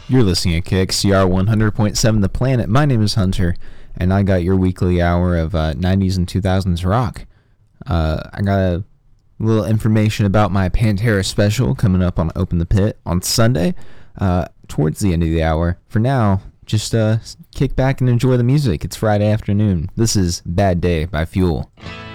You're listening to KXCR 100.7 The Planet. My name is Hunter, and I got your weekly hour of 90s and 2000s rock. I got a little information about my Pantera special coming up on Open the Pit on Sunday towards the end of the hour. For now, just kick back and enjoy the music. It's Friday afternoon. This is Bad Day by Fuel.